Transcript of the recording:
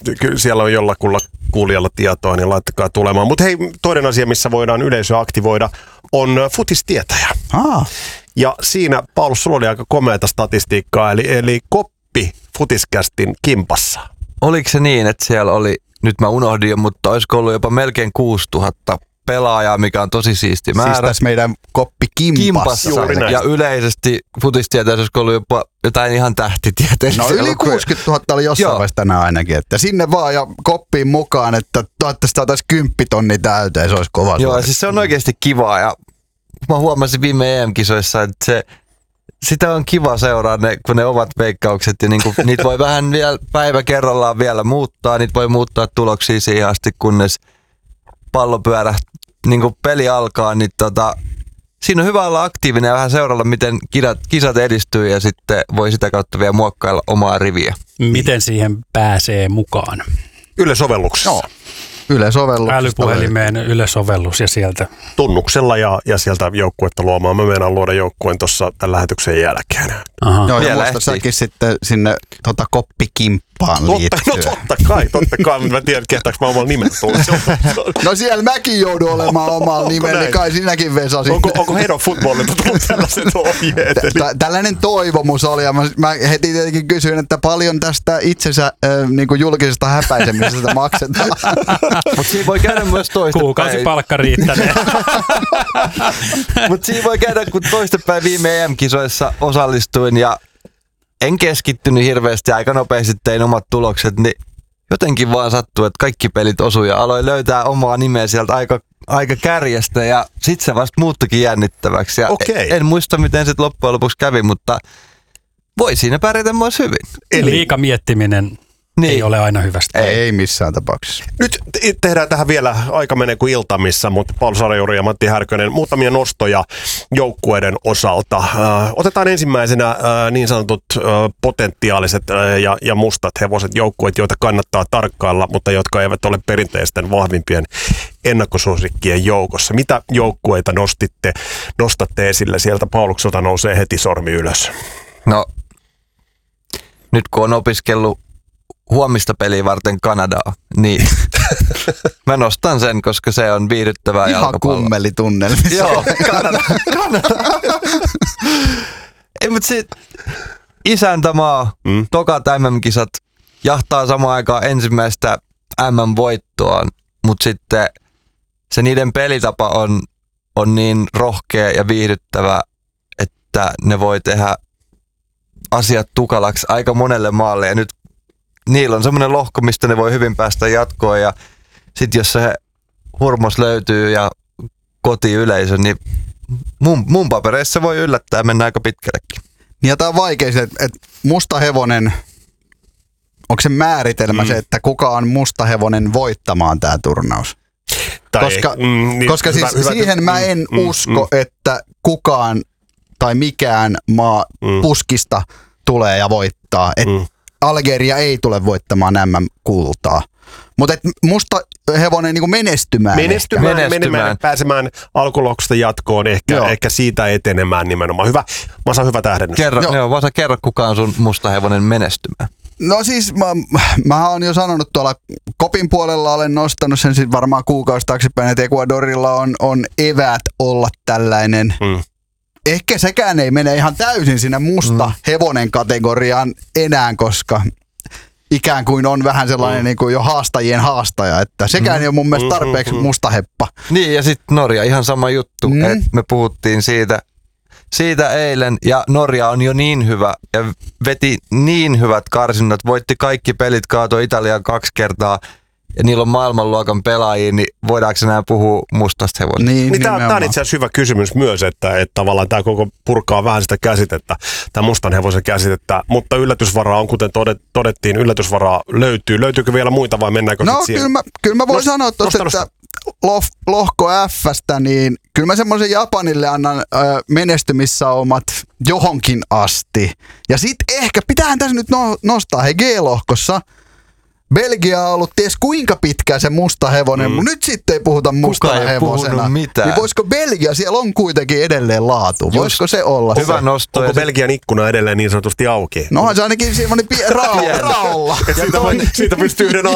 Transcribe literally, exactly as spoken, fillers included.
kyllä siellä on jollakulla kuulijalla tietoa, niin laittakaa tulemaan. Mutta hei, toinen asia, missä voidaan yleisöä aktivoida, on futistietäjä. Ah. Ja siinä, Paulus, sulla oli aika komeata statistiikkaa, eli, eli koppi futiskästin kimpassa. Oliko se niin, että siellä oli, nyt mä unohdin jo, mutta olisiko ollut jopa melkein kuusituhatta pelaajaa, mikä on tosi siisti määrä. Siis tässä meidän koppi kimpassa. kimpassa. Ja yleisesti futistietäjässä olisiko ollut jopa jotain ihan tähtitieteellisiä. No yli kuusikymmentätuhatta oli jossain vaiheessa tänään ainakin. Että sinne vaan ja koppiin mukaan, että toivottavasti saataisiin kymppitonni täyteen, se olisi kova. Joo, suoritus. Siis se on oikeasti kivaa ja mä huomasin viime E M-kisoissa, että se, sitä on kiva seuraa, ne, kun ne ovat veikkaukset ja niinku, niitä voi vähän vielä päivä kerrallaan vielä muuttaa, niitä voi muuttaa tuloksia siihen asti, kunnes pallopyörä, niin kuin peli alkaa, niin tota, siinä on hyvä olla aktiivinen ja vähän seuralla, miten kisat, kisat edistyy ja sitten voi sitä kautta vielä muokkailla omaa riviä. Miten siihen pääsee mukaan? Yle-sovelluksessa. No. Yle-sovelluksesta. Älypuhelimeen Yle-sovellus ja sieltä. Tunnuksella ja, ja sieltä joukkuetta luomaan. Mä meinaan luoda joukkueen tuossa tämän lähetyksen jälkeen. Aha. Joo, ja muista säkin sitten sinne tota, koppikimppaan liittyä. No totta kai, totta kai. Mä tiedän, kehtaanko mä omalla nimellä tulla. No siellä mäkin joudun olemaan omalla nimellä, niin kai sinäkin Vesa. Onko, onko Head of Footballilta tullut tällaiset ohjeet? Tällainen toivomus oli ja mä, mä heti tietenkin kysyin, että paljon tästä itsensä äh, niin kuin julkisesta häpäisemisestä maksetaan. Mutta siinä voi käydä myös toistepäin. Kuukausipalkka riittäneen. Mutta siinä voi käydä, kun toistepäin viime E M-kisoissa osallistuin ja en keskittynyt hirveästi, aika nopeasti tein omat tulokset, niin jotenkin vaan sattui, että kaikki pelit osui ja aloin löytää omaa nimeä sieltä aika, aika kärjestä ja sit se vasta muuttukin jännittäväksi. Ja okay. en, en muista, miten sit loppujen lopuksi kävi, mutta voi siinä pärjätä myös hyvin. Eli liika miettiminen niin. Ei ole aina hyvästä. Ei, ei missään tapauksessa. Nyt tehdään tähän vielä, aika menee kuin iltamissa, mutta Paul Sarajuri ja Matti Härkönen, muutamia nostoja joukkueiden osalta. Äh, otetaan ensimmäisenä äh, niin sanotut äh, potentiaaliset äh, ja, ja mustat hevoset joukkueet, joita kannattaa tarkkailla, mutta jotka eivät ole perinteisten vahvimpien ennakkosuosikkien joukossa. Mitä joukkueita nostitte, nostatte esille? Sieltä Paulukselta nousee heti sormi ylös. No, nyt kun on opiskellut huomista peliä varten Kanadaa, niin mä nostan sen, koska se on viihdyttävää ihan jalkapalloa. Ihan kummelitunnelmissa. Joo, Kanada. Kanada. Ei, mutta sit isäntämaa, mm. tokat M M-kisat, jahtaa samaan aikaan ensimmäistä M M-voittoaan, mutta sitten se niiden pelitapa on, on niin rohkea ja viihdyttävä, että ne voi tehdä asiat tukalaksi aika monelle maalle ja nyt niillä on semmoinen lohko, mistä ne voi hyvin päästä jatkoon ja sitten jos se hurmos löytyy ja kotiyleisö, niin mun, mun papereissa voi yllättää ja mennä aika pitkällekin. Niin ja tää on vaikea se, että et musta hevonen, onko se määritelmä mm. se, että kuka on musta hevonen voittamaan tää turnaus? Tai koska mm, niin, koska hyvä, siis hyvä, siihen hyvä, mä en mm, usko, mm, että kukaan tai mikään maa mm. puskista tulee ja voittaa. Et mm. Algeria ei tule voittamaan M M-kultaa. Mutta musta hevonen niin menestymään. Menestymään, menestymään. menestymään, pääsemään alkulohkosta jatkoon, ehkä, ehkä siitä etenemään nimenomaan. Hyvä, Masa, hyvä tähdennys. Kerro, joo. Joo, Masa, kerro, kuka on sun musta hevonen menestymään. No siis, mä, mä oon jo sanonut tuolla Kopin puolella, olen nostanut sen sit varmaan kuukausi taaksepäin, että Ecuadorilla on, on eväät olla tällainen. Mm. Ehkä sekään ei mene ihan täysin sinne musta mm. hevonen kategoriaan enää, koska ikään kuin on vähän sellainen mm. niin kuin jo haastajien haastaja, että sekään mm. ei ole mun mielestä tarpeeksi mm. musta heppa. Niin ja sitten Norja, ihan sama juttu, mm. että me puhuttiin siitä, siitä eilen ja Norja on jo niin hyvä ja veti niin hyvät karsinnat, voitti kaikki pelit, kaatoi Italian kaksi kertaa. Ja niillä on maailmanluokan pelaajia, niin voidaanko enää puhua mustasta hevosesta? Niin, niin tämä on itse asiassa hyvä kysymys myös, että, että tavallaan tämä koko purkaa vähän sitä käsitettä, tämä mustan hevosen käsitettä, mutta yllätysvaraa on, kuten todettiin, yllätysvaraa löytyy. Löytyykö vielä muita vai mennäänkö no, sitten siihen? Kyllä mä, kyllä mä voin no, sanoa tuossa, että loh, lohko F:stä, niin kyllä mä semmoisen Japanille annan ö, menestymissaumat johonkin asti. Ja sitten ehkä, pitäähän tässä nyt no, nostaa, he G-lohkossa, Belgia on ollut ties kuinka pitkään se musta hevonen, mm. mutta nyt sitten ei puhuta mustana ei hevosena. Niin voisiko Belgia, siellä on kuitenkin edelleen laatu. Just. Voisiko se olla? Hyvä se? nosto. Onko Belgian ikkuna edelleen niin sanotusti auki? No se ainakin semmoinen ra- raolla. siitä, siitä pystyy yhden